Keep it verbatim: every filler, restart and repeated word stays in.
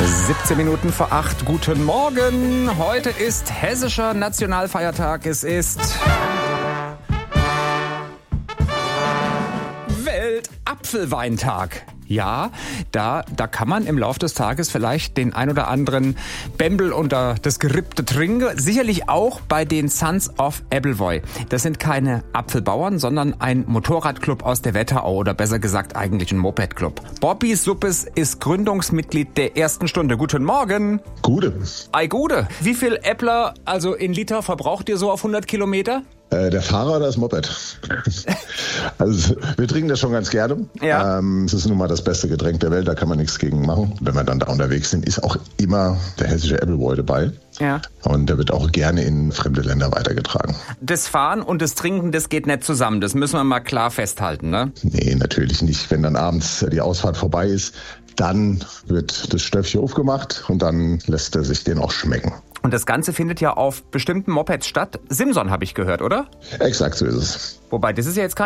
siebzehn Minuten vor acht. Guten Morgen. Heute ist hessischer Nationalfeiertag. Es ist Weltapfelweintag. Ja, da, da kann man im Laufe des Tages vielleicht den ein oder anderen Bembel unter das Gerippte trinken. Sicherlich auch bei den Sons of Appleboy. Das sind keine Apfelbauern, sondern ein Motorradclub aus der Wetterau oder besser gesagt eigentlich ein Mopedclub. Bobby Suppes ist Gründungsmitglied der ersten Stunde. Guten Morgen. Gute. Ei, Gude. Wie viel Äppler, also in Liter, verbraucht ihr so auf hundert Kilometer? Äh, der Fahrer oder das Moped? Also wir trinken das schon ganz gerne. Ja. Ähm, es ist nun mal das beste Getränk der Welt, da kann man nichts gegen machen. Wenn wir dann da unterwegs sind, ist auch immer der hessische Appleboy dabei. Ja. Und der wird auch gerne in fremde Länder weitergetragen. Das Fahren und das Trinken, das geht nicht zusammen. Das müssen wir mal klar festhalten, ne? Nee, natürlich nicht. Wenn dann abends die Ausfahrt vorbei ist, dann wird das Stöffchen aufgemacht und dann lässt er sich den auch schmecken. Und das Ganze findet ja auf bestimmten Mopeds statt. Simson habe ich gehört, oder? Exakt so ist es. Wobei, das ist ja jetzt kein